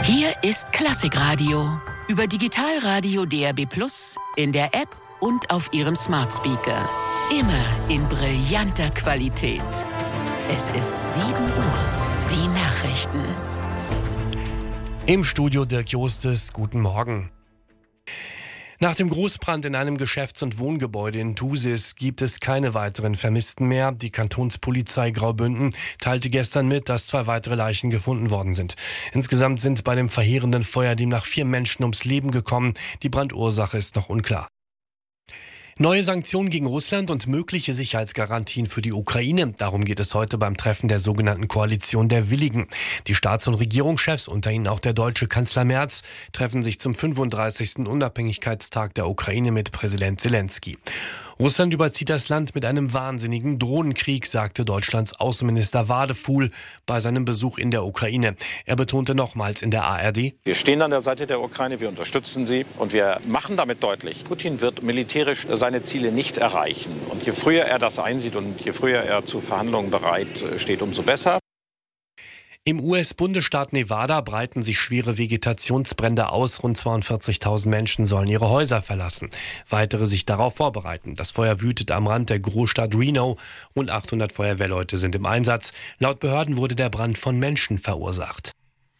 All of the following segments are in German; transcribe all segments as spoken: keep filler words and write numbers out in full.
Hier ist Klassikradio. Über Digitalradio D A B plus, in der App und auf Ihrem Smart Speaker. Immer in brillanter Qualität. Es ist sieben Uhr. Die Nachrichten. Im Studio Dirk Jostes, guten Morgen. Nach dem Großbrand in einem Geschäfts- und Wohngebäude in Thusis gibt es keine weiteren Vermissten mehr. Die Kantonspolizei Graubünden teilte gestern mit, dass zwei weitere Leichen gefunden worden sind. Insgesamt sind bei dem verheerenden Feuer demnach vier Menschen ums Leben gekommen. Die Brandursache ist noch unklar. Neue Sanktionen gegen Russland und mögliche Sicherheitsgarantien für die Ukraine. Darum geht es heute beim Treffen der sogenannten Koalition der Willigen. Die Staats- und Regierungschefs, unter ihnen auch der deutsche Kanzler Merz, treffen sich zum fünfunddreißigsten Unabhängigkeitstag der Ukraine mit Präsident Zelensky. Russland überzieht das Land mit einem wahnsinnigen Drohnenkrieg, sagte Deutschlands Außenminister Wadefuhl bei seinem Besuch in der Ukraine. Er betonte nochmals in der A R D: Wir stehen an der Seite der Ukraine, wir unterstützen sie und wir machen damit deutlich, Putin wird militärisch seine Ziele nicht erreichen. Und je früher er das einsieht und je früher er zu Verhandlungen bereit steht, umso besser. Im U S-Bundesstaat Nevada breiten sich schwere Vegetationsbrände aus. Rund zweiundvierzigtausend Menschen sollen ihre Häuser verlassen. Weitere sich darauf vorbereiten. Das Feuer wütet am Rand der Großstadt Reno. Rund achthundert Feuerwehrleute sind im Einsatz. Laut Behörden wurde der Brand von Menschen verursacht.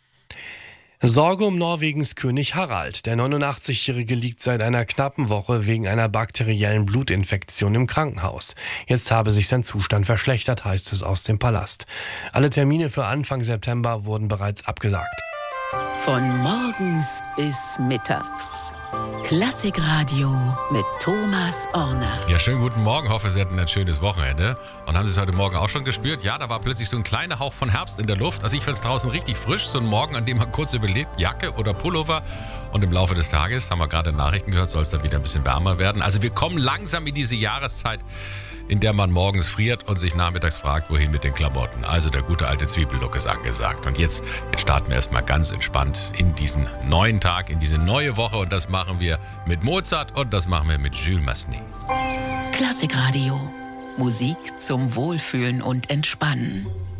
Sorge um Norwegens König Harald. Der neunundachtzig-Jährige liegt seit einer knappen Woche wegen einer bakteriellen Blutinfektion im Krankenhaus. Jetzt habe sich sein Zustand verschlechtert, heißt es aus dem Palast. Alle Termine für Anfang September wurden bereits abgesagt. Von morgens bis mittags. Klassikradio mit Thomas Orner. Ja, schönen guten Morgen. Hoffe, Sie hatten ein schönes Wochenende. Und haben Sie es heute Morgen auch schon gespürt? Ja, da war plötzlich so ein kleiner Hauch von Herbst in der Luft. Also ich fand es draußen richtig frisch. So ein Morgen, an dem man kurz überlegt, Jacke oder Pullover. Und im Laufe des Tages, haben wir gerade Nachrichten gehört, soll es dann wieder ein bisschen wärmer werden. Also wir kommen langsam in diese Jahreszeit, in der man morgens friert und sich nachmittags fragt, wohin mit den Klamotten. Also der gute alte Zwiebellook ist angesagt. Und jetzt, jetzt starten wir erstmal ganz entspannt in diesen neuen Tag, in diese neue Woche. Und das machen wir mit Mozart und das machen wir mit Jules Massenet. Klassikradio. Musik zum Wohlfühlen und Entspannen.